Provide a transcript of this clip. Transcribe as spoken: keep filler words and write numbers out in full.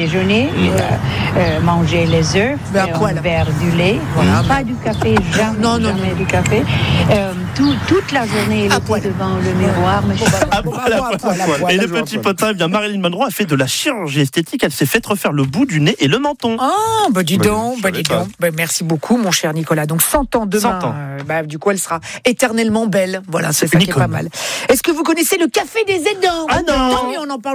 déjeuner, Mmh. euh, euh, manger les œufs, Mais à et quoi, un là verre du lait, Voilà. pas du café, jamais, Non, non, jamais du café. Euh, tout- toute la journée, il À était poil. devant le miroir. Mais je- Ah, Bon, poil, bah, à bon, à poil. poil, à poil, Et là, le je vois, petit poil. potin, eh bien Marilyn Monroe a fait de la chirurgie esthétique. Elle s'est fait refaire le bout du nez et le menton. Ah, bah dis Bah, donc, je bah, savais dis pas. donc. Bah, merci beaucoup, mon cher Nicolas. Donc cent ans demain, cent ans. euh, bah, du coup, elle sera éternellement belle. Voilà, c'est C'est ça une qui est pas icône. mal. Est-ce que vous connaissez le café des aidants Ah non. Tant mieux, on en parle.